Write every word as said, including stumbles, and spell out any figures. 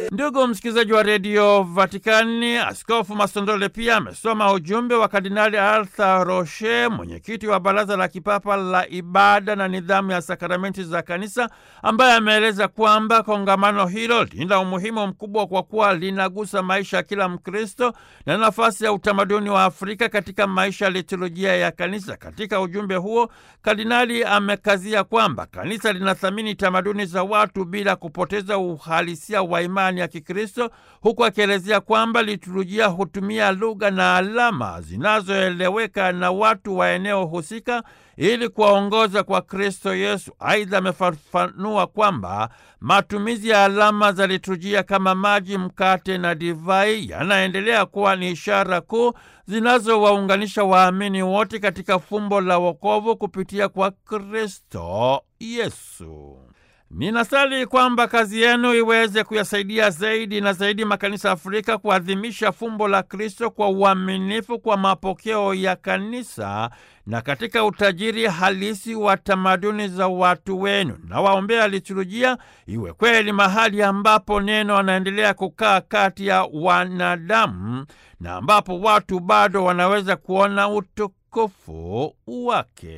Ndugu msikilizaji wa redio Vatikani, Askofu Masondole pia amesoma ujumbe wa Kardinali Arthur Roche, mwenyekiti wa Baraza la Kipapa la Ibada na Nidhamu ya Sakramenti za Kanisa, ambaye ameeleza kwamba kongamano hilo lina umuhimu mkubwa kwa kuwa linagusa maisha ya kila Mkristo na nafasi ya utamaduni wa Afrika katika maisha ya liturujia ya Kanisa. Katika ujumbe huo, Kardinali amekazia kwamba Kanisa linathamini tamaduni za watu bila kupoteza uhalisia wa imani ya Kikristo, huku akielezea kwamba liturujia hutumia lugha na alama zinazoeleweka na watu wa eneo husika ili kuwaongoza kwa Kristo Yesu. Aidha, amefafanua kwamba matumizi ya alama za liturujia kama maji, mkate na divai yanaendelea kuwa ni ishara kuu zinazowaunganisha waamini wote katika fumbo la wokovu kupitia kwa Kristo Yesu. Ninasali kwamba kazi yenu iweze kuyasaidia zaidi na zaidi makanisa Afrika kuadhimisha fumbo la Kristo kwa uaminifu kwa mapokeo ya Kanisa na katika utajiri halisi wa tamaduni za watu wenu. Na waombea liturujia iwe kweli mahali ambapo neno anaendelea kukaa kati ya wanadamu na ambapo watu bado wanaweza kuona utukufu wake.